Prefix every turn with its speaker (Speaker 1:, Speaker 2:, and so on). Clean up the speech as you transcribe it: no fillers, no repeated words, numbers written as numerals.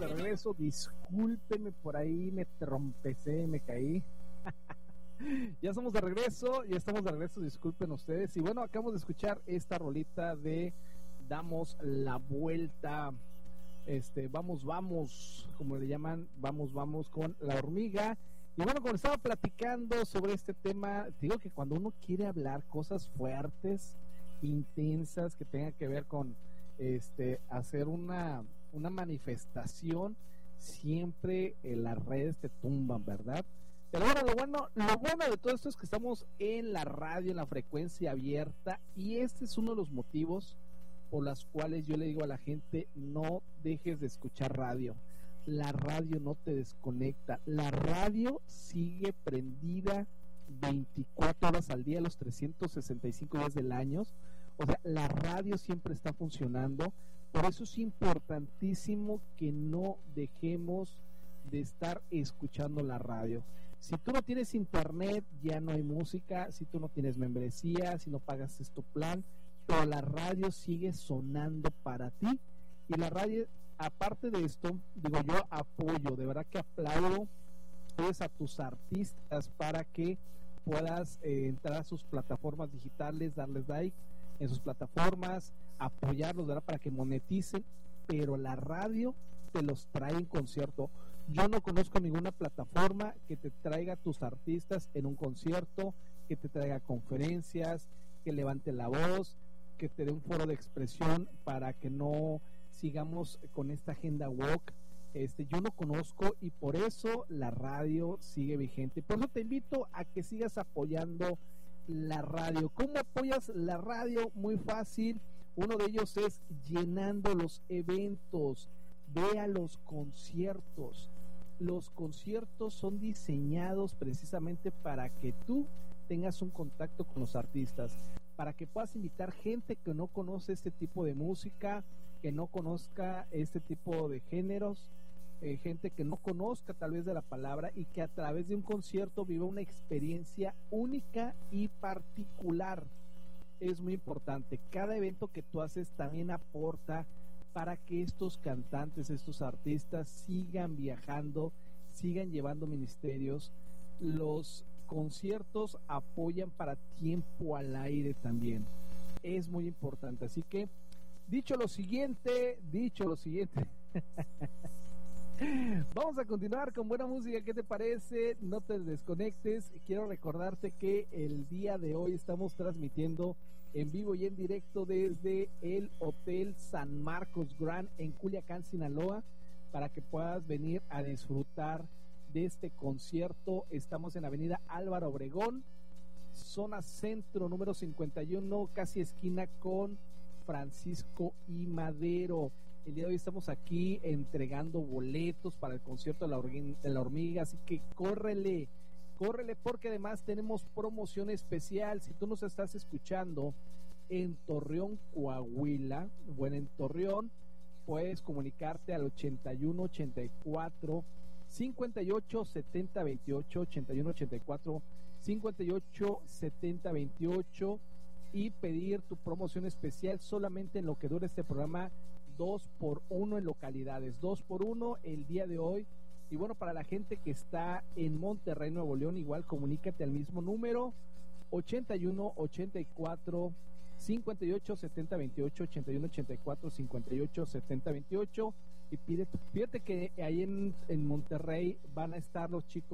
Speaker 1: de regreso. Discúlpenme, por ahí me trompecé, me caí. Ya estamos de regreso, disculpen ustedes. Y bueno, acabamos de escuchar esta rolita de Damos la Vuelta. Vamos, como le llaman, vamos con La Hormiga. Y bueno, como estaba platicando sobre este tema, te digo que cuando uno quiere hablar cosas fuertes, intensas, que tengan que ver con hacer una manifestación, siempre las redes te tumban, ¿verdad? Pero bueno, lo bueno de todo esto es que estamos en la radio, en la frecuencia abierta, y este es uno de los motivos por los cuales yo le digo a la gente: no dejes de escuchar radio. La radio no te desconecta, la radio sigue prendida 24 horas al día, los 365 días del año. O sea, la radio siempre está funcionando. Por eso es importantísimo que no dejemos de estar escuchando la radio. Si tú no tienes internet, ya no hay música. Si tú no tienes membresía, si no pagas tu plan, pero la radio sigue sonando para ti. Y la radio, aparte de esto, digo, yo apoyo, de verdad que aplaudo pues a tus artistas para que puedas entrar a sus plataformas digitales, darles like en sus plataformas, apoyarlos, ¿verdad?, para que moneticen. Pero la radio te los trae en concierto. Yo no conozco ninguna plataforma que te traiga a tus artistas en un concierto, que te traiga conferencias, que levante la voz, que te dé un foro de expresión para que no sigamos con esta agenda woke. Yo no conozco, y por eso la radio sigue vigente. Por eso te invito a que sigas apoyando la radio. ¿Cómo apoyas la radio? Muy fácil. Uno de ellos es llenando los eventos. Ve a los conciertos. Los conciertos son diseñados precisamente para que tú tengas un contacto con los artistas, para que puedas invitar gente que no conoce este tipo de música, que no conozca este tipo de géneros, gente que no conozca tal vez de la palabra, y que a través de un concierto viva una experiencia única y particular. Es muy importante. Cada evento que tú haces también aporta para que estos cantantes, estos artistas sigan viajando, sigan llevando ministerios. Los conciertos apoyan para tiempo al aire también. Es muy importante. Así que, dicho lo siguiente, vamos a continuar con buena música. ¿Qué te parece? No te desconectes. Quiero recordarte que el día de hoy estamos transmitiendo en vivo y en directo desde el Hotel San Marcos Grand en Culiacán, Sinaloa, para que puedas venir a disfrutar de este concierto. Estamos en Avenida Álvaro Obregón, zona centro, número 51, casi esquina con Francisco y Madero. El día de hoy estamos aquí entregando boletos para el concierto de la Hormiga, así que córrele, porque además tenemos promoción especial. Si tú nos estás escuchando en Torreón, Coahuila, bueno, en Torreón, puedes comunicarte al 81 84 58 70 28, 81 84 58 70 28, y pedir tu promoción especial solamente en lo que dure este programa. 2x1 en localidades, 2x1 el día de hoy. Y bueno, para la gente que está en Monterrey, Nuevo León, igual comunícate al mismo número, 81 84 58 70 28, 81 84 58 70 28, y pídete que ahí en Monterrey van a estar los chicos